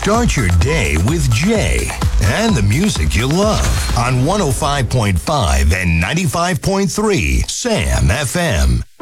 Start your day with Jay and the music you love on 105.5 and 95.3 Sam FM.